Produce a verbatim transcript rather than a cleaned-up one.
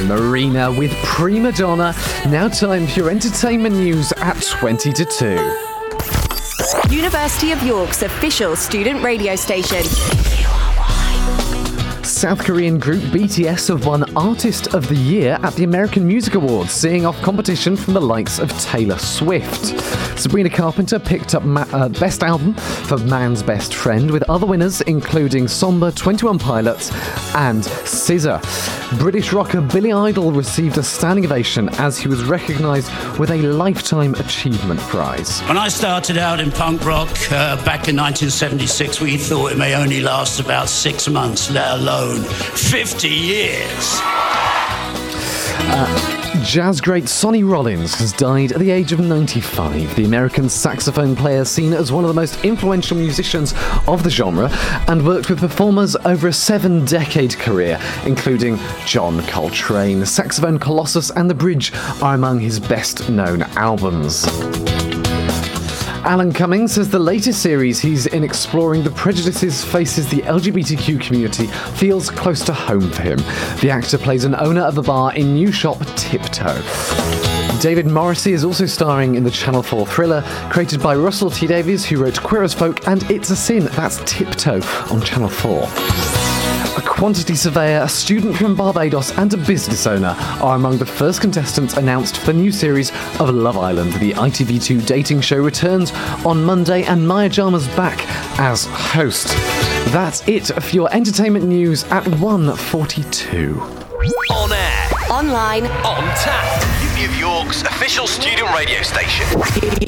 Marina with Prima Donna. Now time for your entertainment news at twenty to two. University of York's official student radio station. South Korean group B T S have won Artist of the Year at the American Music Awards, seeing off competition from the likes of Taylor Swift. Sabrina Carpenter picked up ma- uh, Best Album for Man's Best Friend, with other winners including Somber, twenty-one Pilots and S Z A. British rocker Billy Idol received a standing ovation as he was recognised with a Lifetime Achievement Prize. When I started out in punk rock uh, back in nineteen seventy-six, we thought it may only last about six months, let alone fifty years. Uh, Jazz great Sonny Rollins has died at the age of ninety-five. The American saxophone player, seen as one of the most influential musicians of the genre, and worked with performers over a seven-decade career, including John Coltrane. Saxophone Colossus and The Bridge are among his best-known albums. Alan Cumming says the latest series he's in exploring the prejudices faces the L G B T Q community feels close to home for him. The actor plays an owner of a bar in new shop Tiptoe. David Morrissey is also starring in the Channel four thriller created by Russell T Davies, who wrote Queer as Folk and It's a Sin. That's Tiptoe on Channel four. A quantity surveyor, a student from Barbados and a business owner are among the first contestants announced for the new series of Love Island. The I T V two dating show returns on Monday and Maya Jama's back as host. That's it for your entertainment news at one forty-two. On air. Online. On tap. Uni of York's official student radio station.